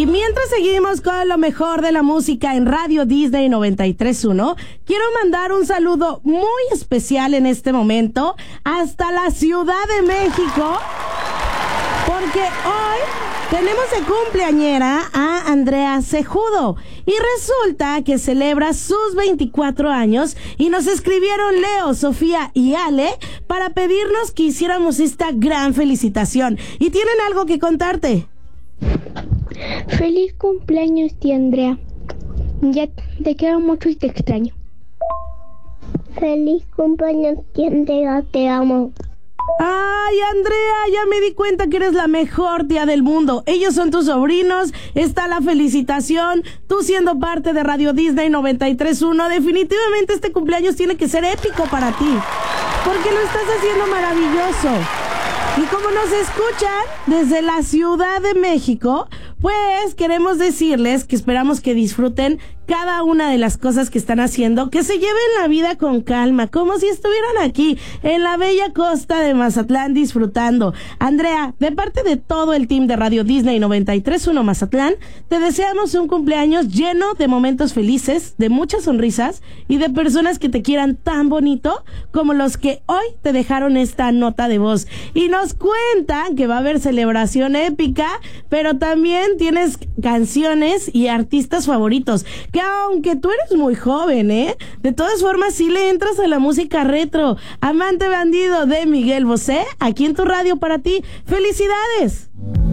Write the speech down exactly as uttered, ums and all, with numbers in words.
Y mientras seguimos con lo mejor de la música en Radio Disney noventa y tres punto uno, quiero mandar un saludo muy especial en este momento hasta la Ciudad de México, porque hoy tenemos de cumpleañera a Andrea Cejudo y resulta que celebra sus veinticuatro años y nos escribieron Leo, Sofía y Ale para pedirnos que hiciéramos esta gran felicitación y tienen algo que contarte. Feliz cumpleaños, tía Andrea. Ya te quiero mucho y te extraño. Feliz cumpleaños, tía Andrea, te amo. Ay, Andrea, ya me di cuenta que eres la mejor tía del mundo. Ellos son tus sobrinos, está la felicitación, tú siendo parte de Radio Disney noventa y tres punto uno. Definitivamente este cumpleaños tiene que ser épico para ti, porque lo estás haciendo maravilloso. Y como nos escuchan desde la Ciudad de México, pues queremos decirles que esperamos que disfruten cada una de las cosas que están haciendo, que se lleven la vida con calma, como si estuvieran aquí en la bella costa de Mazatlán disfrutando. Andrea, de parte de todo el team de Radio Disney noventa y tres punto uno Mazatlán, te deseamos un cumpleaños lleno de momentos felices, de muchas sonrisas y de personas que te quieran tan bonito como los que hoy te dejaron esta nota de voz. Y nos cuentan que va a haber celebración épica, pero también tienes canciones y artistas favoritos, que aunque tú eres muy joven, ¿eh? De todas formas sí le entras a la música retro. Amante Bandido de Miguel Bosé, aquí en tu radio para ti. ¡Felicidades!